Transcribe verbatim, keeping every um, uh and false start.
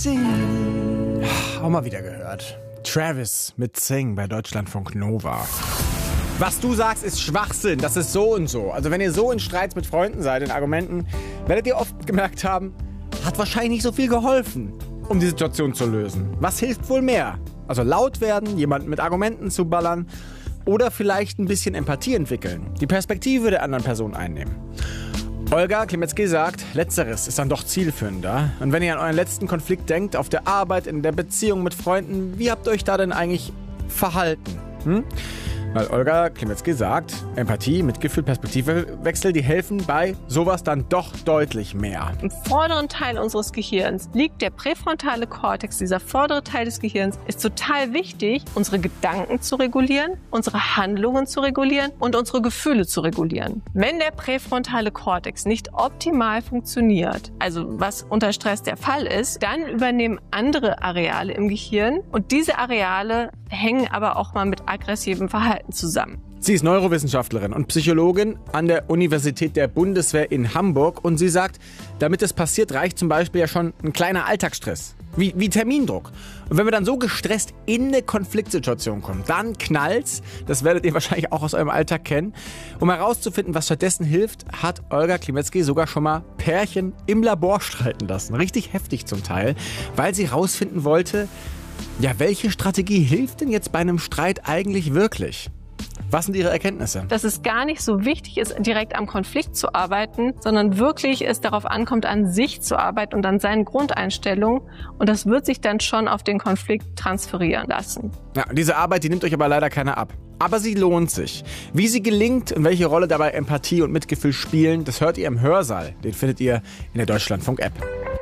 Sing. Auch mal wieder gehört. Travis mit Sing bei Deutschlandfunk Nova. Was du sagst, ist Schwachsinn. Das ist so und so. Also wenn ihr so in Streits mit Freunden seid, in Argumenten, werdet ihr oft gemerkt haben, hat wahrscheinlich nicht so viel geholfen, um die Situation zu lösen. Was hilft wohl mehr? Also laut werden, jemanden mit Argumenten zu ballern oder vielleicht ein bisschen Empathie entwickeln, die Perspektive der anderen Person einnehmen. Olga Klimetzky sagt, Letzteres ist dann doch zielführender. Und wenn ihr an euren letzten Konflikt denkt, auf der Arbeit, in der Beziehung mit Freunden, wie habt ihr euch da denn eigentlich verhalten? Hm? Weil Olga Klimetzky sagt, Empathie, Mitgefühl, Perspektivewechsel, die helfen bei sowas dann doch deutlich mehr. Im vorderen Teil unseres Gehirns liegt der präfrontale Kortex. Dieser vordere Teil des Gehirns ist total wichtig, unsere Gedanken zu regulieren, unsere Handlungen zu regulieren und unsere Gefühle zu regulieren. Wenn der präfrontale Kortex nicht optimal funktioniert, also was unter Stress der Fall ist, dann übernehmen andere Areale im Gehirn und diese Areale hängen aber auch mal mit aggressivem Verhalten zusammen. Sie ist Neurowissenschaftlerin und Psychologin an der Universität der Bundeswehr in Hamburg und sie sagt, damit es passiert, reicht zum Beispiel ja schon ein kleiner Alltagsstress, wie, wie Termindruck. Und wenn wir dann so gestresst in eine Konfliktsituation kommen, dann knallt's, das werdet ihr wahrscheinlich auch aus eurem Alltag kennen. Um herauszufinden, was stattdessen hilft, hat Olga Klimetzky sogar schon mal Pärchen im Labor streiten lassen. Richtig heftig zum Teil, weil sie herausfinden wollte, ja, welche Strategie hilft denn jetzt bei einem Streit eigentlich wirklich? Was sind Ihre Erkenntnisse? Dass es gar nicht so wichtig ist, direkt am Konflikt zu arbeiten, sondern wirklich es darauf ankommt, an sich zu arbeiten und an seinen Grundeinstellungen. Und das wird sich dann schon auf den Konflikt transferieren lassen. Ja, diese Arbeit, die nimmt euch aber leider keiner ab. Aber sie lohnt sich. Wie sie gelingt und welche Rolle dabei Empathie und Mitgefühl spielen, das hört ihr im Hörsaal. Den findet ihr in der Deutschlandfunk-App.